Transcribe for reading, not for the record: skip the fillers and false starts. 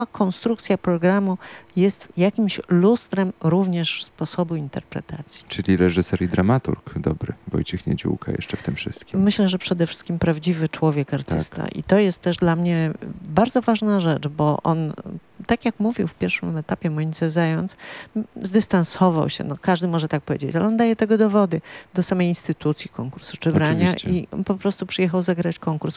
konstrukcja programu jest jakimś lustrem również sposobu interpretacji. Czyli reżyser i dramaturg dobry, Wojciech Niedziółka jeszcze w tym wszystkim. Myślę, że przede wszystkim prawdziwy człowiek, artysta. Tak. I to jest też dla mnie bardzo ważna rzecz, bo on, tak jak mówił w pierwszym etapie Monice Zając, zdystansował się, no każdy może tak powiedzieć, ale on daje tego dowody do samej instytucji konkursu Czybrania Oczywiście. i on po prostu przyjechał zagrać konkurs.